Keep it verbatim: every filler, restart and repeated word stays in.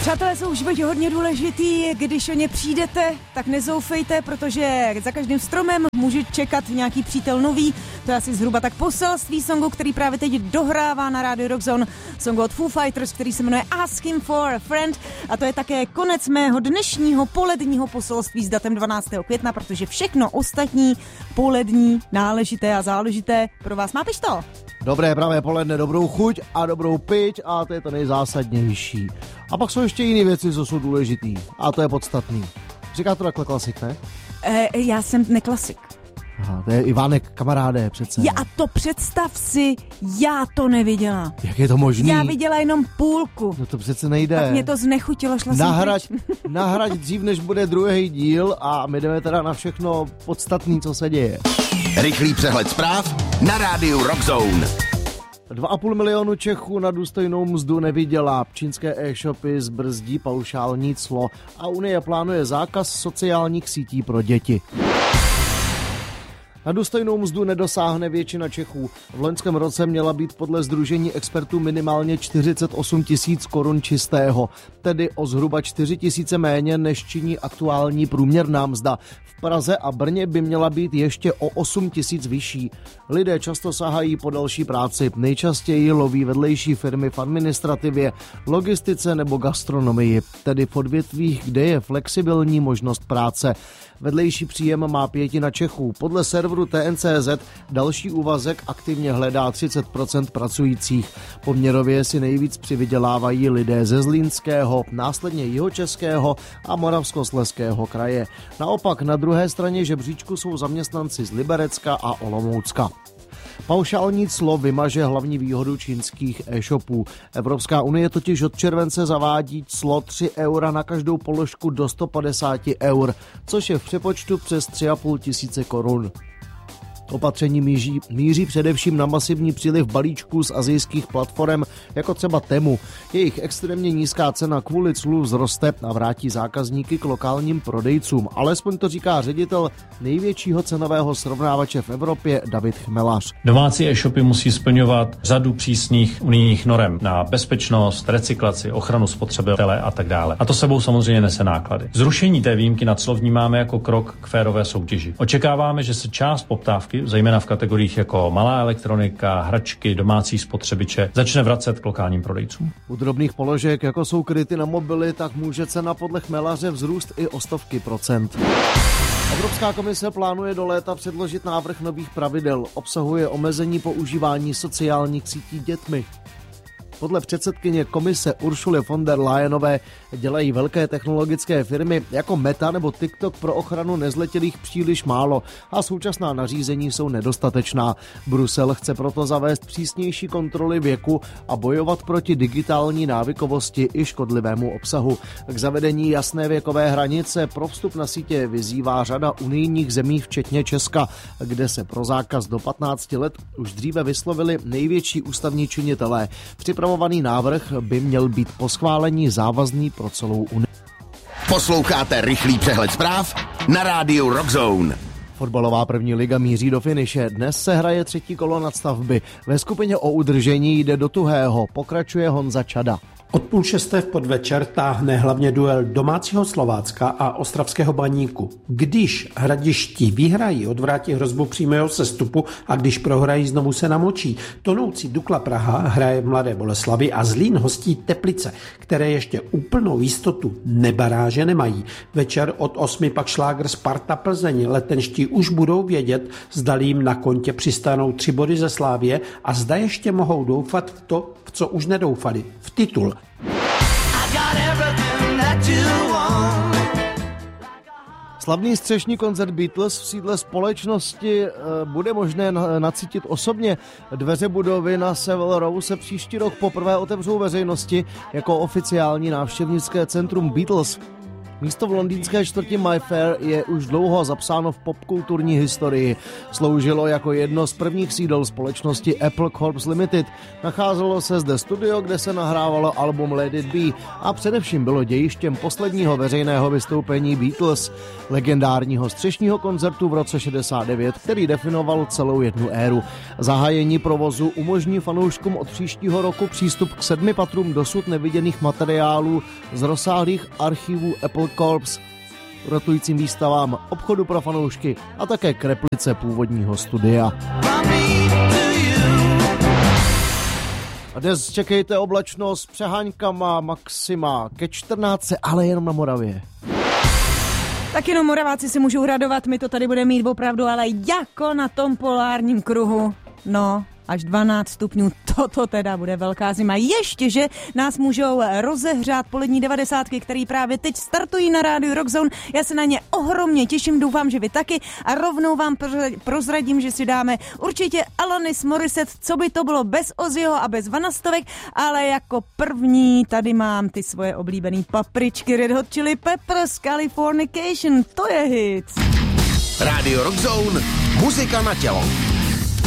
Přátelé jsou v životě hodně důležitý, když o ně přijdete, tak nezoufejte, protože za každým stromem může čekat nějaký přítel nový. To je asi zhruba tak poselství songu, který právě teď dohrává na rádiu Rockzone. Song od Foo Fighters, který se jmenuje Ask Him for a Friend. A to je také konec mého dnešního poledního poselství s datem dvanáctého května, protože všechno ostatní polední, náležité a záležité pro vás má pištol. Dobré pravé poledne, dobrou chuť a dobrou piť a to je to nejzásadnější. A pak jsou ještě jiné věci, co jsou důležitý a to je podstatný. Říká to takhle klasik, ne? E, já jsem neklasik. Aha, to je Ivánek, kamaráde přece. Já to představ si, já to neviděla. Jak je to možný? Já viděla jenom půlku. No to přece nejde. Tak mě to znechutilo, šla Nahrať, jsem nahrať dřív, než bude druhý díl a my jdeme teda na všechno podstatný, co se děje. Rychlý přehled zpráv na rádiu Rockzone. Dva a půl milionu Čechů na důstojnou mzdu nevydělá. Čínské e-shopy zbrzdí paušální clo a Unie plánuje zákaz sociálních sítí pro děti. Na důstojnou mzdu nedosáhne většina Čechů. V loňském roce měla být podle sdružení expertů minimálně čtyřicet osm tisíc korun čistého, tedy o zhruba čtyři tisíce méně než činí aktuální průměrná mzda. V Praze a Brně by měla být ještě o osm tisíc vyšší. Lidé často sahají po další práci, nejčastěji loví vedlejší firmy v administrativě, logistice nebo gastronomii, tedy v odvětvích, kde je flexibilní možnost práce. Vedlejší příjem má pětina Čechů. Podle serveru T N C Z další úvazek aktivně hledá třicet procent pracujících. Poměrově si nejvíc přivydělávají lidé ze Zlínského, následně Jihočeského a Moravskoslezského kraje. Naopak na druhé straně žebříčku jsou zaměstnanci z Liberecka a Olomoucka. Paušální clo vymaže hlavní výhodu čínských e-shopů. Evropská unie totiž od července zavádí clo tři eura na každou položku do sto padesát eur, což je v přepočtu přes tři a půl tisíce korun. Opatření míří, míří především na masivní příliv balíčků z asijských platform, jako třeba Temu. Jejich extrémně nízká cena kvůli clu vzroste a vrátí zákazníky k lokálním prodejcům. Alespoň to říká ředitel největšího cenového srovnávače v Evropě David Chmelař. Domácí e-shopy musí splňovat řadu přísných unijních norem na bezpečnost, recyklaci, ochranu spotřebitele a tak dále. A to sebou samozřejmě nese náklady. Zrušení té výjimky na clo vnímáme jako krok k férové soutěži. Očekáváme, že se část poptávky, zejména v kategoriích jako malá elektronika, hračky, domácí spotřebiče, začne vracet k lokálním prodejcům. U drobných položek, jako jsou kryty na mobily, tak může cena podle Chmelaře vzrůst i o stovky procent. Evropská komise plánuje do léta předložit návrh nových pravidel. Obsahuje omezení používání sociálních sítí dětmi. Podle předsedkyně komise Ursuly von der Leyenové dělají velké technologické firmy jako Meta nebo TikTok pro ochranu nezletilých příliš málo a současná nařízení jsou nedostatečná. Brusel chce proto zavést přísnější kontroly věku a bojovat proti digitální návykovosti i škodlivému obsahu. K zavedení jasné věkové hranice pro vstup na sítě vyzývá řada unijních zemí, včetně Česka, kde se pro zákaz do patnácti let už dříve vyslovili největší ústavní činitelé. Připravovaný návrh by měl být po schválení závazný pro celou Unii. Posloucháte rychlý přehled zpráv na rádiu Rockzone. Fotbalová první liga míří do finiše. Dnes se hraje třetí kolo nadstavby. Ve skupině o udržení jde do tuhého. Pokračuje Honza Čada. Od půl šesté v podvečer táhne hlavně duel domácího Slovácka a ostravského Baníku. Když hradišti vyhrají, odvrátí hrozbu přímého sestupu a když prohrají, znovu se namočí. Tonoucí Dukla Praha hraje v Mladé Boleslavi a Zlín hostí Teplice, které ještě úplnou jistotu nebaráže nemají. Večer od osmi pak šlágr Sparta Plzeň. Letenští už budou vědět, zda jim na kontě přistanou tři body ze Slávie a zda ještě mohou doufat v to, v co už nedoufali, v titul. Slavný střešní koncert Beatles v sídle společnosti bude možné nacítit osobně. Dveře budovy na Savile Row se příští rok poprvé otevřou veřejnosti jako oficiální návštěvnické centrum Beatles. Místo v londýnské čtvrti Mayfair je už dlouho zapsáno v popkulturní historii. Sloužilo jako jedno z prvních sídel společnosti Apple Corps Limited. Nacházelo se zde studio, kde se nahrávalo album Let It Be a především bylo dějištěm posledního veřejného vystoupení Beatles, legendárního střešního koncertu v roce šedesát devět, který definoval celou jednu éru. Zahájení provozu umožní fanouškům od příštího roku přístup k sedmi patrům dosud neviděných materiálů z rozsáhlých archivů Apple Corps, rotujícím výstavám, obchodu pro fanoušky a také k replice původního studia. A dnes čekejte oblačnost s přeháňkama, maxima ke čtrnácti, ale jenom na Moravě. Tak jenom Moraváci si můžou radovat, my to tady budeme mít opravdu, ale jako na tom polárním kruhu. No, až dvanáct stupňů, toto teda bude velká zima. Ještě, že nás můžou rozehřát polední devadesátky, které právě teď startují na rádiu Rockzone. Já se na ně ohromně těším, doufám, že vy taky. A rovnou vám prozradím, že si dáme určitě Alanis Morissette, co by to bylo bez Ozzyho a bez Vanastovek, ale jako první tady mám ty svoje oblíbený papričky Red Hot Chili Peppers, Californication, to je hit. Rádio Rockzone, muzika na tělo.